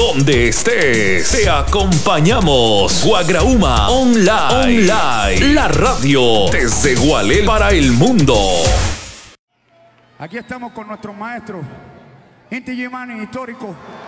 donde estés. Te acompañamos. Guagrauma Online. La radio desde Gualel para el mundo. Aquí estamos con nuestros maestros, Inti Gimani, histórico.